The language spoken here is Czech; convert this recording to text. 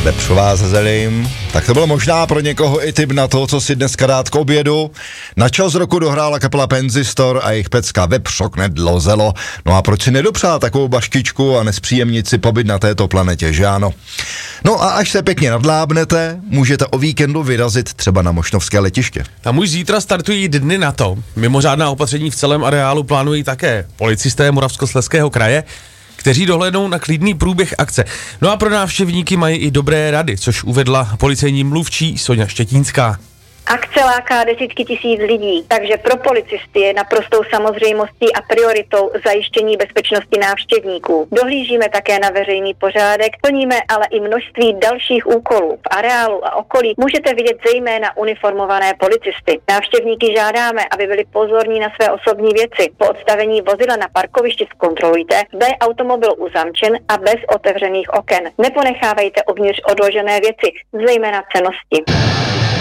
vepřová se zelím. Tak to bylo možná pro někoho i tip na to, co si dneska dát k obědu. Na čas roku dohrála kapela Penzistor a jejich pecka Vepřok nedlo zelo. No a proč si nedopřát takovou baškičku a nespříjemnit si pobyt na této planetě, že ano? No a až se pěkně nadlábnete, můžete o víkendu vyrazit třeba na mošnovské letiště. Tam už zítra startují dny NATO. Mimořádná opatření v celém areálu plánují také policisté Moravskoslezského kraje, kteří dohlédnou na klidný průběh akce. No a pro návštěvníky mají i dobré rady, což uvedla policejní mluvčí Soňa Štětínská. Akce láká desítky tisíc lidí, takže pro policisty je naprostou samozřejmostí a prioritou zajištění bezpečnosti návštěvníků. Dohlížíme také na veřejný pořádek, plníme ale i množství dalších úkolů. V areálu a okolí můžete vidět zejména uniformované policisty. Návštěvníky žádáme, aby byli pozorní na své osobní věci. Po odstavení vozidla na parkovišti zkontrolujte, zda je automobil uzamčen a bez otevřených oken. Neponechávejte uvnitř odložené věci, zejména cennosti.